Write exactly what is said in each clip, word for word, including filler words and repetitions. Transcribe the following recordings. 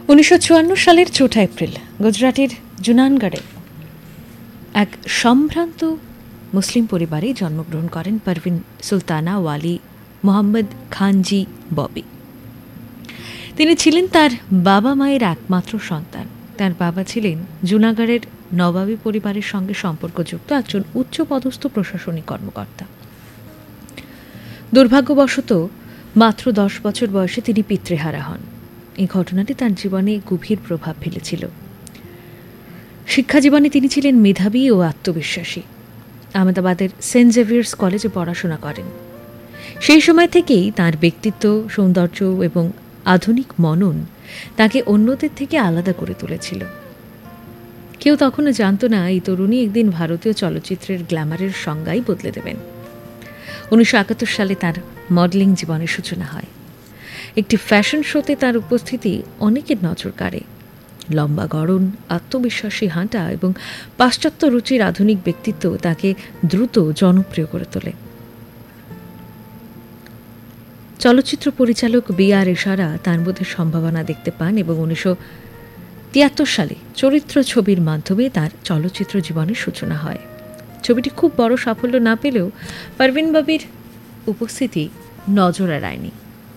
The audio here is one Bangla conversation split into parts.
উনিশশো চুয়ান্ন সালের চৌঠা এপ্রিল গুজরাটের জুনানগড়ে এক সম্ভ্রান্ত মুসলিম পরিবারে জন্মগ্রহণ করেন পারভিন সুলতানা ওয়ালি মোহাম্মদ খানজি ববি। তিনি ছিলেন তার বাবা মায়ের একমাত্র সন্তান। তার বাবা ছিলেন জুনাগড়ের নবাবী পরিবারের সঙ্গে সম্পর্কযুক্ত একজন উচ্চপদস্থ প্রশাসনিক কর্মকর্তা। দুর্ভাগ্যবশত মাত্র দশ বছর বয়সে তিনি পিতৃহারা হন। এই ঘটনাটি তার জীবনে গভীর প্রভাব ফেলেছিল। শিক্ষা জীবনে তিনি ছিলেন মেধাবী ও আত্মবিশ্বাসী। আহমেদাবাদের সেন্ট জেভিয়ার্স কলেজে পড়াশোনা করেন। সেই সময় থেকেই তার ব্যক্তিত্ব, সৌন্দর্য এবং আধুনিক মনন তাকে অন্যদের থেকে আলাদা করে তুলেছিল। কেউ তখনও জানত না এই তরুণী একদিন ভারতীয় চলচ্চিত্রের গ্ল্যামারের সংজ্ঞাই বদলে দেবেন। উনিশশো একাত্তর সালে তার মডেলিং জীবনের সূচনা হয়। একটি ফ্যাশন শোতে তার উপস্থিতি অনেকের নজর কাড়ে। লম্বা গড়ন, আত্মবিশ্বাসী হাঁটা এবং পাশ্চাত্য রুচির আধুনিক ব্যক্তিত্ব তাকে দ্রুত জনপ্রিয় করে তোলে। চলচ্চিত্র পরিচালক বি আর ইশারা তার মধ্যে সম্ভাবনা দেখতে পান এবং উনিশশো তিয়াত্তর সালে চরিত্র ছবির মাধ্যমে তার চলচ্চিত্র জীবনের সূচনা হয়। ছবিটি খুব বড় সাফল্য না পেলেও পারভিন ববির উপস্থিতি নজর এড়ায়নি।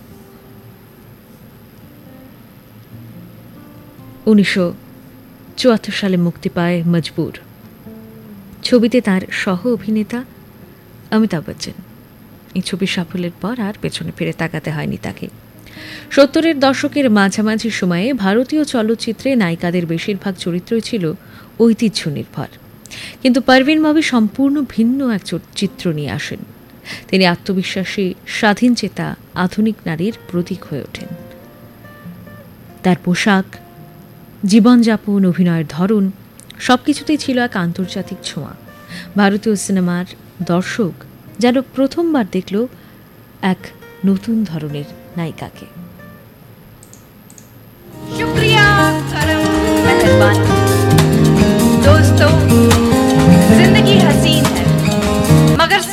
উনিশশো চুয়াত্তর সালে মুক্তি পায় মজবুর। ছবিতে তার সহ অভিনেতা অমিতাভ বচ্চন। এই ছবির সাফল্যের পর আর পেছনে ফিরে তাকাতে হয়নি তাকে। সত্তরের দশকের মাঝামাঝি সময়ে ভারতীয় চলচ্চিত্রে নায়িকাদের বেশিরভাগ চরিত্রই ছিল ঐতিহ্য নির্ভর, কিন্তু পারভিন ববি সম্পূর্ণ ভিন্ন এক চিত্র নিয়ে আসেন। তিনি আত্মবিশ্বাসী, স্বাধীনচেতা আধুনিক নারীর প্রতীক হয়ে ওঠেন। তার পোশাক, জীবনযাপন, অভিনয়ের ধরন সবকিছুতেই ছিল এক আন্তর্জাতিক ছোঁয়া। ভারতীয় সিনেমার দর্শক যেন প্রথমবার দেখল এক নতুন ধরনের নায়িকাকে।